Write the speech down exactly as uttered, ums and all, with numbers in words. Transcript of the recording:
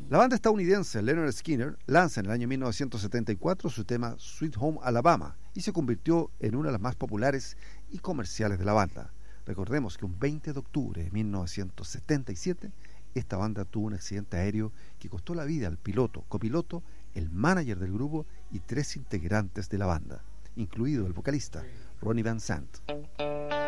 La banda estadounidense Lynyrd Skynyrd lanza en el año mil novecientos setenta y cuatro su tema Sweet Home Alabama y se convirtió en una de las más populares y comerciales de la banda. Recordemos que un veinte de octubre de mil novecientos setenta y siete esta banda tuvo un accidente aéreo que costó la vida al piloto, copiloto, el manager del grupo y tres integrantes de la banda, incluido el vocalista Ronnie Van Sant.